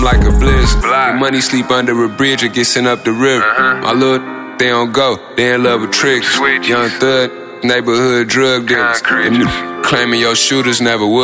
like a blizzard. Your money sleep under a bridge or get sent up the river. My little they don't go, they in love with tricks. Young thug, neighborhood drug dealers. Claiming your shooters never would.